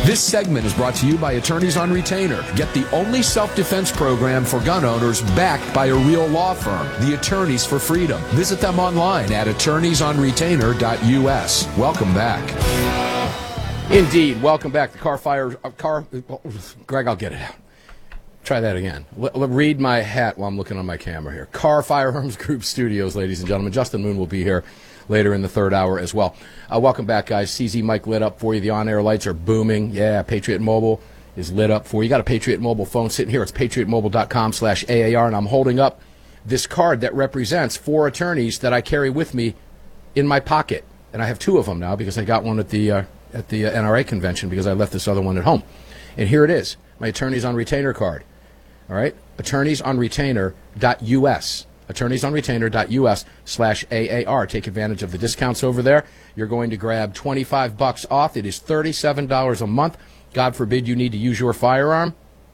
This segment is brought to you by Attorneys on Retainer. Get the only self-defense program for gun owners backed by a real law firm, the Attorneys for Freedom. Visit them online at attorneysonretainer.us. Welcome back. Indeed. Welcome back. The Greg, I'll get it out. Try that again. Read my hat while I'm looking on my camera here. Carr Firearms Group Studios, ladies and gentlemen. Justin Moon will be here later in the third hour as well. Welcome back, guys. CZ Mike lit up for you. The on-air lights are booming. Yeah, Patriot Mobile is lit up for you. You got a Patriot Mobile phone sitting here. It's patriotmobile.com/AAR, and I'm holding up this card that represents 4 attorneys that I carry with me in my pocket. And I have 2 of them now because I got one at the NRA convention because I left this other one at home. And here it is, my Attorneys on Retainer card. All right, attorneysonretainer.us. attorneysonretainer.us/AAR. Take advantage of the discounts over there. You're going to grab $25 off. It is $37 a month. God forbid you need to use your firearm.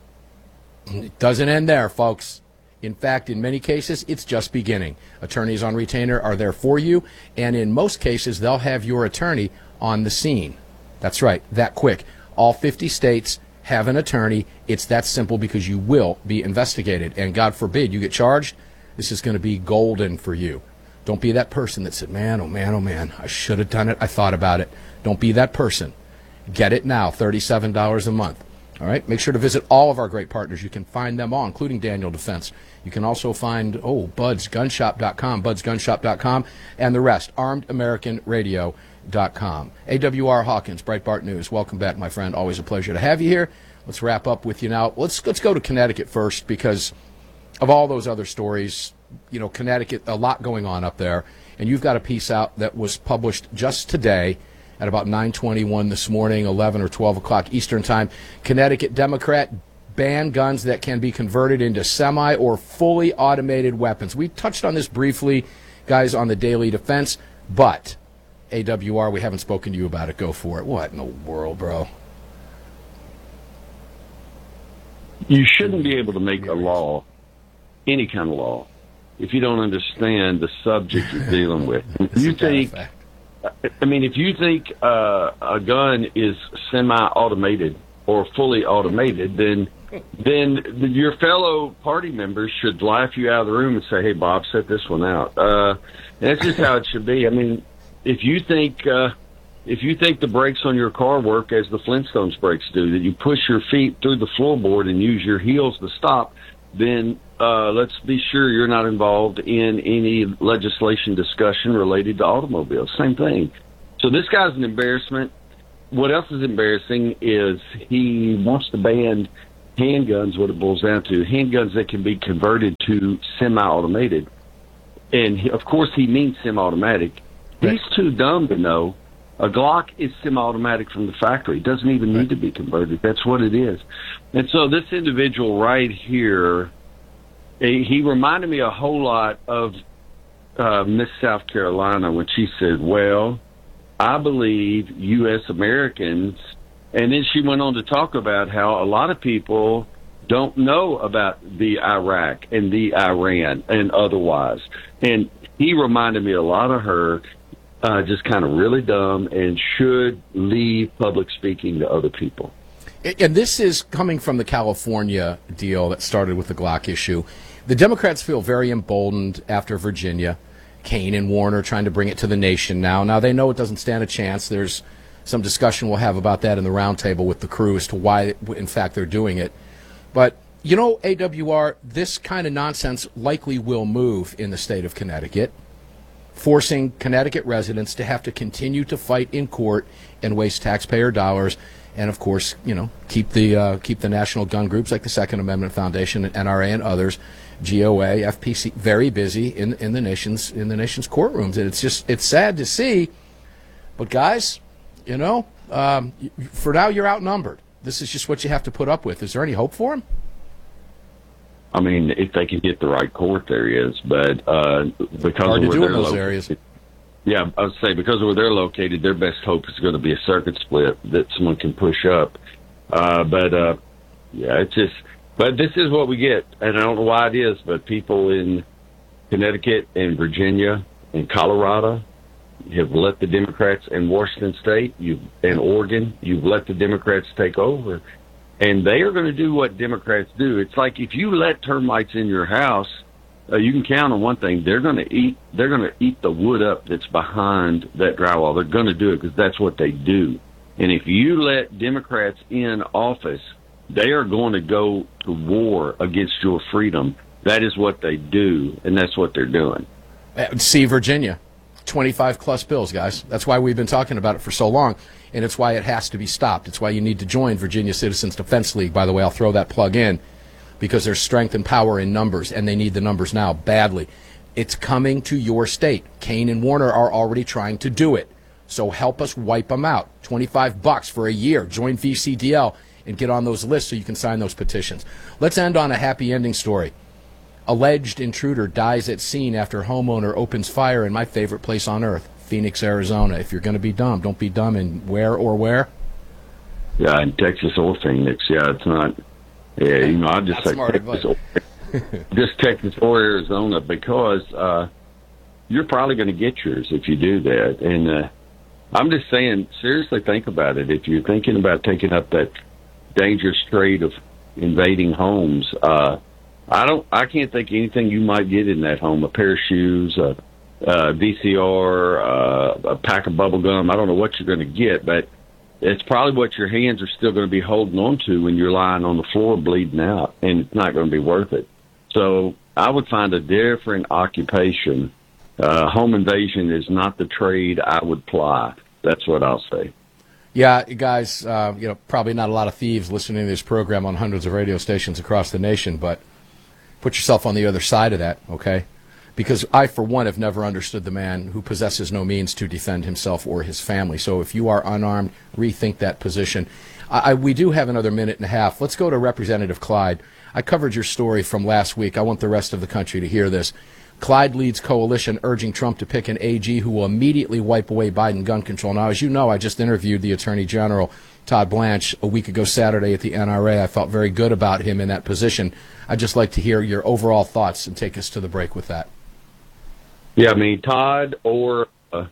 It doesn't end there, folks. In fact, in many cases, it's just beginning. Attorneys on Retainer are there for you, and in most cases, they'll have your attorney on the scene. That's right, that quick. All 50 states have an attorney. It's that simple because you will be investigated, and God forbid you get charged. This is going to be golden for you. Don't be that person that said, man, oh man, I should have done it. I thought about it. Don't be that person. Get it now, $37 a month. All right, make sure to visit all of our great partners. You can find them all, including Daniel Defense. You can also find, budsgunshop.com, budsgunshop.com, and the rest, armedamericanradio.com. AWR Hawkins, Breitbart News. Welcome back, my friend. Always a pleasure to have you here. Let's wrap up with you now. Let's go to Connecticut first because of all those other stories, Connecticut, a lot going on up there. And you've got a piece out that was published just today at about 9:21 this morning, 11 or 12 o'clock Eastern Time. Connecticut Democrat ban guns that can be converted into semi or fully automated weapons. We touched on this briefly, guys, on the Daily Defense, but AWR, we haven't spoken to you about it. Go for it. What in the world, bro? You shouldn't be able to make a law, any kind of law, if you don't understand the subject you're dealing with. If you think a gun is semi-automated or fully automated, then your fellow party members should laugh you out of the room and say, "Hey, Bob, set this one out." That's just how it should be. I mean, if you think the brakes on your car work as the Flintstones brakes do, that you push your feet through the floorboard and use your heels to stop, then let's be sure you're not involved in any legislation discussion related to automobiles. Same thing. So this guy's an embarrassment. What else is embarrassing is he wants to ban handguns, what it boils down to, handguns that can be converted to semi-automated. And, of course, he means semi-automatic. Right. He's too dumb to know a Glock is semi-automatic from the factory. It doesn't even need to be converted. That's what it is. And so this individual right here, he reminded me a whole lot of Miss South Carolina when she said, well, I believe U.S. Americans, and then she went on to talk about how a lot of people don't know about the Iraq and the Iran and otherwise. And he reminded me a lot of her, just kind of really dumb, and should leave public speaking to other people. And this is coming from the California deal that started with the Glock issue. The Democrats feel very emboldened after Virginia. Kane and Warner trying to bring it to the nation now. Now, they know it doesn't stand a chance. There's some discussion we'll have about that in the roundtable with the crew as to why, in fact, they're doing it. But, AWR, this kind of nonsense likely will move in the state of Connecticut, forcing Connecticut residents to have to continue to fight in court and waste taxpayer dollars and, of course, keep the national gun groups like the Second Amendment Foundation and NRA and others, GOA, FPC, very busy in the nation's courtrooms. And it's sad to see. But guys, for now you're outnumbered. This is just what you have to put up with. Is there any hope for them? I mean, if they can get the right court, there is. But because hard of to where do in they're those located, areas. Yeah, I would say because of where they're located, their best hope is going to be a circuit split that someone can push up. But this is what we get, and I don't know why it is, but people in Connecticut and Virginia and Colorado have let the Democrats in Washington State, and Oregon, you've let the Democrats take over, and they are going to do what Democrats do. It's like if you let termites in your house, you can count on one thing: they're going to eat the wood up that's behind that drywall. They're going to do it because that's what they do. And if you let Democrats in office, they are going to go to war against your freedom. That is what they do, and that's what they're doing. See Virginia, 25-plus bills, guys. That's why we've been talking about it for so long, and it's why it has to be stopped. It's why you need to join Virginia Citizens Defense League. By the way, I'll throw that plug in because there's strength and power in numbers, and they need the numbers now badly. It's coming to your state. Kane and Warner are already trying to do it. So help us wipe them out. $25 for a year. Join VCDL and get on those lists so you can sign those petitions. Let's end on a happy ending story. Alleged intruder dies at scene after homeowner opens fire in my favorite place on earth, Phoenix, Arizona. If you're going to be dumb, don't be dumb in where? Yeah, in Texas or Phoenix. Yeah, it's not. Yeah, I'll just say Texas or Arizona because you're probably going to get yours if you do that. And I'm just saying, seriously, think about it. If you're thinking about taking up that dangerous trade of invading homes, I can't think of anything you might get in that home. A pair of shoes, a VCR, a pack of bubble gum. I don't know what you're going to get, but it's probably what your hands are still going to be holding on to when you're lying on the floor bleeding out, and it's not going to be worth it. So I would find a different occupation. Home invasion is not the trade I would ply. That's what I'll say. Yeah, guys, probably not a lot of thieves listening to this program on hundreds of radio stations across the nation, but put yourself on the other side of that, okay? Because I, for one, have never understood the man who possesses no means to defend himself or his family. So if you are unarmed, rethink that position. We do have another minute and a half. Let's go to Representative Clyde. I covered your story from last week. I want the rest of the country to hear this. Clyde leads coalition urging Trump to pick an AG who will immediately wipe away Biden gun control. Now, as you know, I just interviewed the Attorney General, Todd Blanche, a week ago Saturday at the NRA. I felt very good about him in that position. I'd just like to hear your overall thoughts and take us to the break with that. Yeah, I mean, Todd or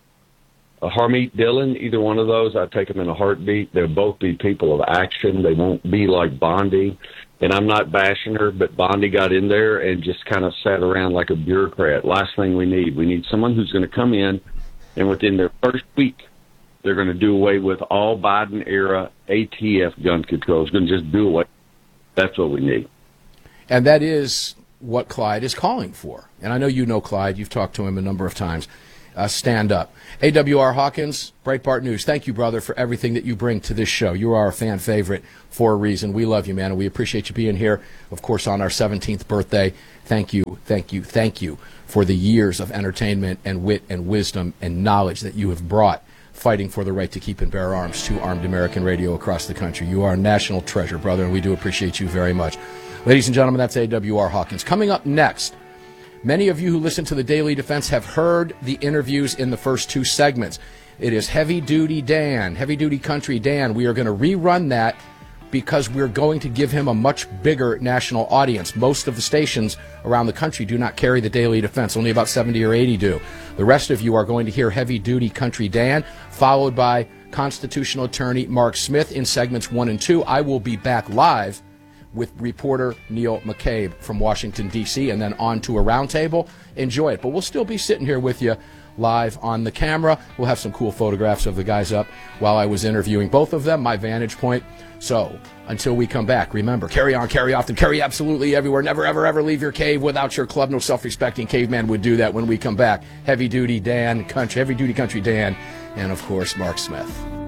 Harmeet Dillon, either one of those, I'd take them in a heartbeat. They'll both be people of action. They won't be like Bondi. And I'm not bashing her, but Bondi got in there and just kind of sat around like a bureaucrat. Last thing we need someone who's going to come in, and within their first week, they're going to do away with all Biden-era ATF gun control. It's going to just do away. That's what we need. And that is what Clyde is calling for. And I know you know Clyde. You've talked to him a number of times. Stand up. AWR Hawkins, Breitbart News, thank you, brother, for everything that you bring to this show. You are a fan favorite for a reason. We love you, man, and we appreciate you being here, of course, on our 17th birthday. Thank you, thank you, thank you for the years of entertainment and wit and wisdom and knowledge that you have brought fighting for the right to keep and bear arms to armed American radio across the country. You are a national treasure, brother, and we do appreciate you very much. Ladies and gentlemen, that's AWR Hawkins. Coming up next, many of you who listen to the Daily Defense have heard the interviews in the first two segments. It is Heavy Duty Dan, Heavy Duty Country Dan. We are going to rerun that because we're going to give him a much bigger national audience. Most of the stations around the country do not carry the Daily Defense. Only about 70 or 80 do. The rest of you are going to hear Heavy Duty Country Dan, followed by constitutional attorney Mark Smith in segments 1 and 2. I will be back live with reporter Neil McCabe from Washington, D.C., and then on to a roundtable. Enjoy it. But we'll still be sitting here with you live on the camera. We'll have some cool photographs of the guys up while I was interviewing both of them, my vantage point. So until we come back, remember, carry on, carry often, carry absolutely everywhere. Never, ever, ever leave your cave without your club. No self-respecting caveman would do that when we come back. Heavy Duty Dan, Heavy Duty Country Dan, and, of course, Mark Smith.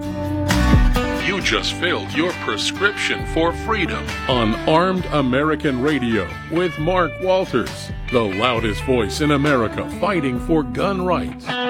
You just filled your prescription for freedom on Armed American Radio with Mark Walters, the loudest voice in America fighting for gun rights.